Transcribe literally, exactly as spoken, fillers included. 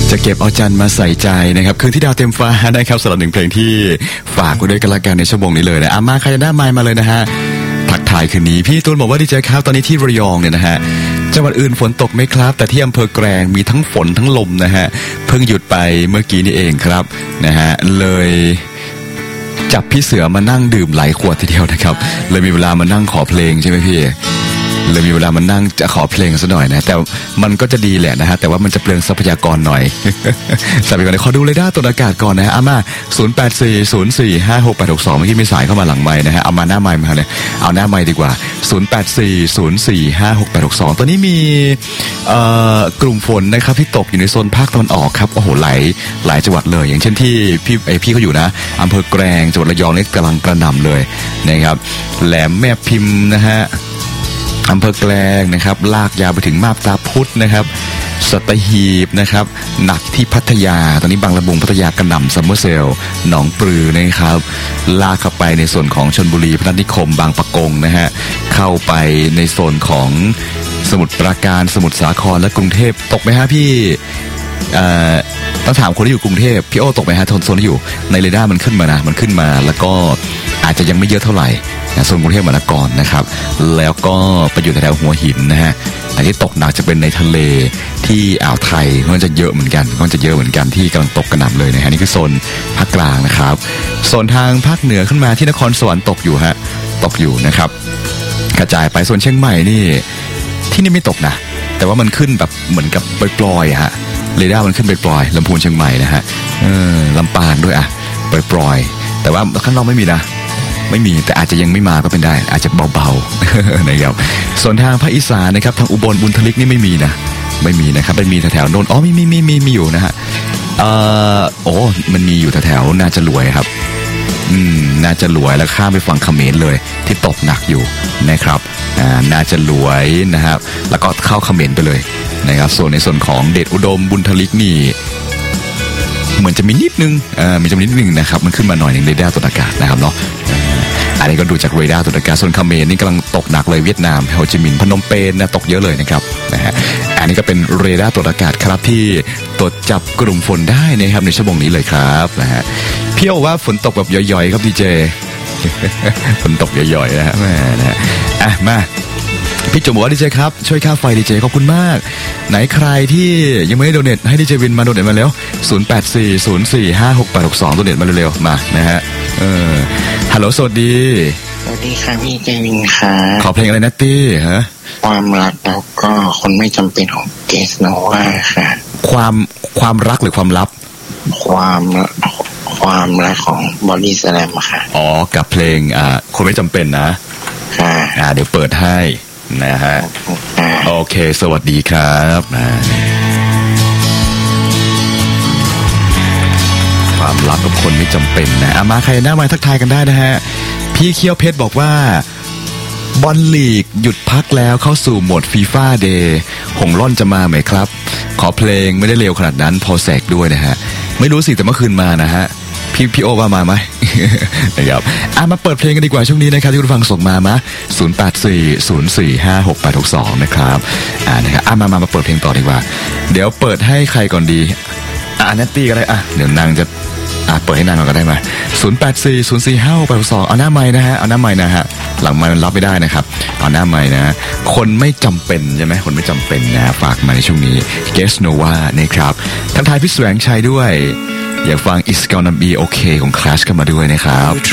จะเก็บเอาจันมาใส่ใจนะครับคืนที่ดาวเต็มฟ้านะครับสำหรับหนึ่งเพลงที่ฝากไว้ด้วยกันละกันในชั่วโมงนี้เลยนะอามาใครจะได้ไมค์มาเลยนะฮะทักทายคืนนี้พี่ตูนบอกว่าดีเจครับตอนนี้ที่ระยองเนี่ยนะฮะจังหวัดอื่นฝนตกไหมครับแต่ที่อำเภอแกลงมีทั้งฝนทั้งลมนะฮะเพิ่งหยุดไปเมื่อกี้นี่เองครับนะฮะเลยจับพี่เสือมานั่งดื่มหลายขวดทีเดียวนะครับเลยมีเวลามานั่งขอเพลงใช่ไหมพี่เลยมีเวลามานั่งจะขอเพลงซะหน่อยนะแต่มันก็จะดีแหละนะฮะแต่ว่ามันจะเปลืองทรัพยากรหน่อยสายไปก่อนเลยขอดูเรดาร์ตรวจอากาศก่อนนะฮะอามาศูนย์ แปด สี่ ศูนย์ สี่ ห้า หก แปด หก สองเมื่อกี้มีสายเข้ามาหลังไมค์นะฮะเอามาหน้าไมค์มาเลยเอาหน้าไมค์ดีกว่าศูนย์ แปด สี่ ศูนย์ สี่ ห้า หก แปด หก สองตอนนี้มีเอ่อกลุ่มฝนนะครับที่ตกอยู่ในโซนภาคตะวันออกครับโอ้โหหลายหลายจังหวัดเลยอย่างเช่นที่พี่ไอพี่เขาอยู่นะอำเภอแกลงจังหวัดระยองนี่กำลังกระหน่ำเลยนะครับแหลมแม่พิมพ์นะฮะอำเภอแกลงนะครับลากยาวไปถึงมาบตาพุธนะครับสัตหีบนะครับหนักที่พัทยาตอนนี้บางละมุงพัทยากระหน่ำซัมเมอร์เซลหนองปลือนะครับลากเข้าไปในส่วนของชลบุรีพนัสนิคมบางปะกงนะฮะเข้าไปในโซนของสมุทรปราการสมุทรสาครและกรุงเทพตกไหมฮะพี่ต้องถามคนที่อยู่กรุงเทพพี่โอ้ตกไหมฮะโซนที่อยู่ในเรดาร์มันขึ้นมานะมันขึ้นมาแล้วก็อาจจะยังไม่เยอะเท่าไหร่นะโซนกรุงเทพมหานครนะครับแล้วก็ไปอยู่แถวหัวหินนะฮะแต่ที่ตกหนักจะเป็นในทะเลที่อ่าวไทยมันจะเยอะเหมือนกันมันจะเยอะเหมือนกันที่กำลังตกกระหน่ำเลยนะฮะนี่คือโซนภาคกลางนะครับโซนทางภาคเหนือขึ้นมาที่นครสวรรค์ตกอยู่ฮะตกอยู่นะครับกระจายไปโซนเชียงใหม่นี่ที่นี่ไม่ตกนะแต่ว่ามันขึ้นแบบเหมือนกับปล่อยๆฮะเรดาร์มันขึ้นไปปล่อยลำพูนเชียงใหม่นะฮะเออลำปางด้วยอ่ะปล่อยปล่อยแต่ว่าข้างนอกไม่มีนะไม่มีแต่อาจจะยังไม่มาก็เป็นได้อาจจะเบาๆนะครับส่วนทางภาคอีสานนะครับทางอุบลบุญทลิกนี่ไม่มีนะไม่มีนะครับไม่มีแถวๆโน่นอ๋อมีมีมีมีมีอยู่นะฮะเอ่อโอ้มันมีอยู่แถวๆน่าจะรวยครับอืมน่าจะรวยแล้วข้ามไปฝั่งเขมรเลยที่ตกหนักอยู่นะครับอ่าน่าจะรวยนะครับแล้วก็เข้าเขมรไปเลยนะครับส่วนในส่วนของเดชอุดมบุญทลิกนี่เหมือนจะมีนิดนึงอ่ามีจำนวนนิดนึงนะครับมันขึ้นมาหน่อยนึงเรดาร์ตรวจอากาศนะครับเนาะอันนี้ก็ดูจากเรดาร์ตรวจอากาศส่วนเขมรนี่กำลังตกหนักเลยเวียดนามโฮจิมินห์พนมเปญนะตกเยอะเลยนะครับนะฮะอันนี้ก็เป็นเรดาร์ตรวจอากาศครับที่ตรวจจับกลุ่มฝนได้นะครับในชั่วโมงนี้เลยครับนะฮะพี่บอกว่าฝนตกแบบย่อยๆครับดีเจ ฝนตกย่อยๆนะฮะแม่นะฮะอ่ะมาพี่จุ๋มบอกว่าดีเจครับช่วยค่าไฟดีเจขอบคุณมากไหนใครที่ยังไม่ได้โดเนทให้ดีเจวินมาโดเนทมาแล้วศูนย์ แปด สี่ ศูนย์ สี่ ห้า หก แปด หก สองโดเนทมาเร็วๆมานะฮะเออฮัลโหลสวัสดีสวัสดีค่ะพี่เจวินค่ะขอเพลงอะไรนะตี้ฮะความรักแล้วก็คนไม่จำเป็นของเกสโนวาค่ะความความรักหรือความลับความความรักของบอดี้สแลมค่ะอ๋อกับเพลงอ่าคนไม่จำเป็นนะค่ะอ่าเดี๋ยวเปิดให้นะฮะโอเคสวัสดีครับความรักกับคนไม่จำเป็นนะอามาใครหน้ามาทักทายกันได้นะฮะพี่เคี้ยวเพชรบอกว่าบอลลีกหยุดพักแล้วเข้าสู่โหมดฟีฟ่าเดย์หงล่อนจะมาไหมครับขอเพลงไม่ได้เร็วขนาดนั้นพอแสกด้วยนะฮะไม่รู้สิแต่เมื่อคืนมานะฮะพี่พี่โอว่ามาไหม นะครับอ่ะมาเปิดเพลงกันดีกว่าช่วงนี้นะครับที่คุณฟังส่งมามะศูนย์ แปด สี่ ศูนย์ สี่ ห้า หก แปด หก สองนะครับอ่านะครับอ่ะมามามาเปิดเพลงต่อดีกว่าเดี๋ยวเปิดให้ใครก่อนดีอ่ะนัตตี้ก็ได้อ่ะเดี๋ยวนางจะอ่ะเปิดให้นางก่อนก็ได้มาศูนย์ แปด สี่ ศูนย์ สี่ ห้า หก แปด หก สองเอาหน้าไมค์นะฮะเอาหน้าไมค์นะฮะหลังไมค์มันรับไม่ได้นะครับเอาหน้าไมค์นะคนไม่จำเป็นใช่ไหมคนไม่จำเป็นนะฝากมาในช่วงนี้เกสโนวานะครับทักทายพี่แสวงชัยด้วยอยากฟัง It's Gonna Be Okay ของ Clash กันมาด้วยนะครับ